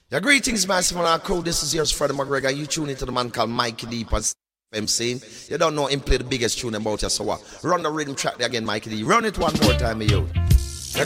Yeah, greetings, massive and our crew. This is yours, Freddie McGregor. You tune into the man called Mikey D on FM scene. You don't know him play the biggest tune about you, so what? Run the rhythm track there again, Mikey D. Run it one more time, you.